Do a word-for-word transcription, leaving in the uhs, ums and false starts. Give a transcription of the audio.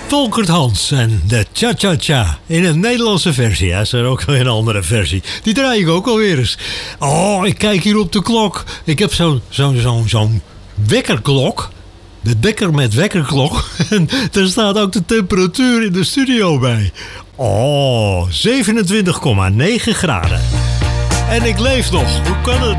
Volkert Hans en de Cha-Cha-Cha. In een Nederlandse versie. Ja, is er ook weer een andere versie. Die draai ik ook alweer eens. Oh, ik kijk hier op de klok. Ik heb zo'n zo'n zo'n zo'n wekkerklok. De wekker met wekkerklok. En daar staat ook de temperatuur in de studio bij. Oh, zevenentwintig komma negen graden. En ik leef nog. Hoe kan het?